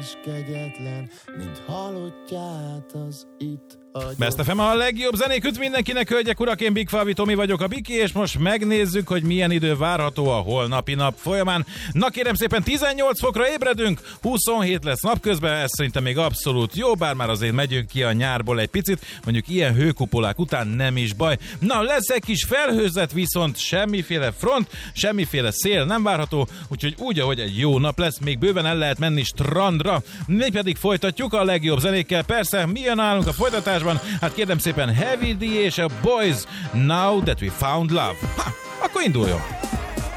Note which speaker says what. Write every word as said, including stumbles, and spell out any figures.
Speaker 1: kegyetlen, mint halottját az itt agyat.
Speaker 2: Best ef em a legjobb zenék üt mindenkinek, hölgyek, urak, én Big Falvi Tomi vagyok, a Biki, és most megnézzük, hogy milyen idő várható a holnapi nap folyamán. Na kérem szépen, tizennyolc fokra ébredünk, huszonhét lesz napközben, ez szerintem még abszolút jó, bár már azért megyünk ki a nyárból egy picit, mondjuk ilyen hőkupolák után nem is baj. Na, lesz egy kis felhőzet, viszont semmiféle front, semmiféle szél nem várható, úgyhogy úgy, ahogy egy jó nap lesz, még bőven el lehet menni strandra. Mi pedig folytatjuk a legjobb zenékkel, persze, mi jön nálunk a folytatásban? Hát kérem szépen, Heavy D és a Boys, Now That We Found Love. Ha, akkor induljon!